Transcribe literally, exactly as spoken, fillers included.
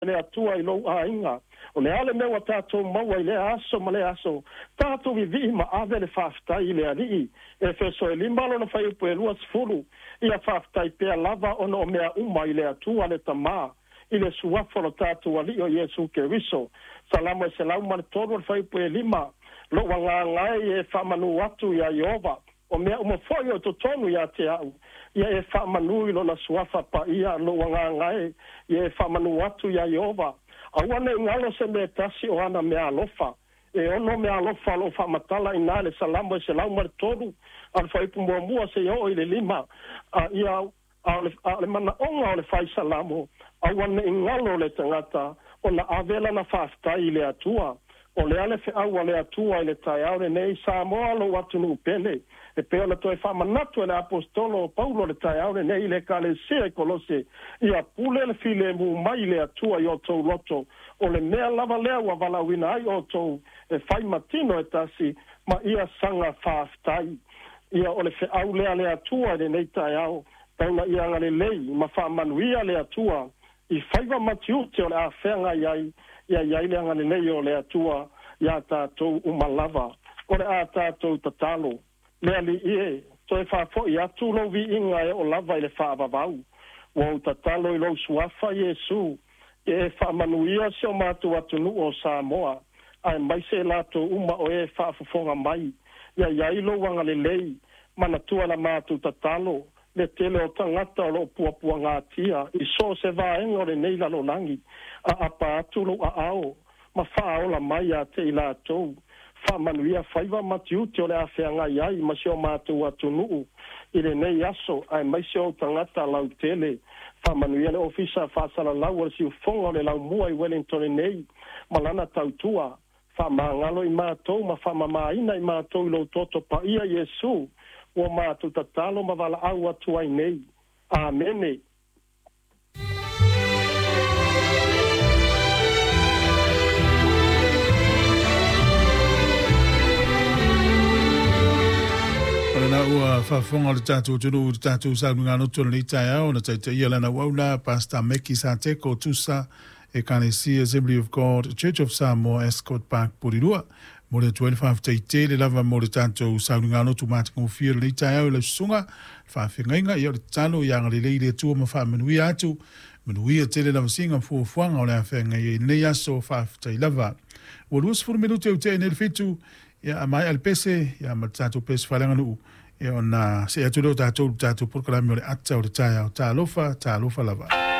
le atua i lo ainga o le ale me tato maua i le aso ma le aso tato vi vi ma ave le fafta i le ali e fe so le malo na fai po lua sfulu ia fafta i pe lava ono mea uma i le atua le tama i le suafo lo tato ali o Yesu Keriso salamo e salamu ma todo fai po lima lo wanga ngai e fa manu watu ya Yehova o mea uma foi o totonu ya te au ia e fa manu i lo na suafa pa ia lo wanga ngai ia e fa manu watu ya Yehova awana ngalo se me tasi o ana me alofa e ono me alofa lo fa matala inale salamo se lau mar todo al fai pumbo mua se yo ile lima a ia ale mana onga le fai salamo awana ngalo le tangata ona avela na fasta ile atua o le ale fe au le atua ile tai au nei Samoa lo watu no pele e pe ona toi fa manatu le apostolo Paulo le tai au nei le kale se kolose ia pule le file mu mai le atua yo to loto o le mea lava lea wa vala wina ai o to e fai matino e tasi ma ia sanga faftai ia o le fe au le ale atua le nei tai au tauna ia ngale lei ma fa manuia le atua i faiva matiuti o le afenga iai ia ia ile ngane nei o le atua ia tātou umalava o le a tātou tatalo le ali ie to e whafo i atu lo vi inga e o lava i le whaavavau o tatalo i lo suafa Yesu e whaamanuia se o mātu atunu o Samoa ai mai se lato uma o e whaafofonga mai ia ia ilo wanga le lei manatua la mātu tatalo le tele o tangata o lo puapua ngātia i so se vaenga o le nei lalo langi a apa atu lo a ao ma faa ola mai a te ila atou fa manuia faiva matiuti o le afeanga iai ma seo mātou atu nuu i le nei aso ai mai seo tangata lau tele fa manuia le ofisa fa sala lau o le si ufonga o le lau mua i Wellington nei malana tautua fa maangalo i mātou ma fa mamaina i mātou i lo toto pa ia Yesu o mātou tatalo ma wala au atu ai nei. Amene. Ona ua whafonga le tātou tunu le tātou saunga ngā noto le tai au na taita ia lana waula Pastor Meki Sateko Tusa e Kanesi Assembly of God Church of Samoa Escort Park Porirua. Mo le twenty-five taite le lava mo le tātou saunga no tu mati kong fia le tai au le sunga whawhingainga ia le talo ia ngale le le tua ma whamanui atu manui a tele lava singa fuafuanga o le awhenga i nei aso whawhitai lava. Wa luas furu minuti au te nere fitu ia mai al pese ia ma tātou pese whalanga nuu ia ona se atu leo tātou tātou porkalami o le ata o le tai au tā lofa tā lofa lava.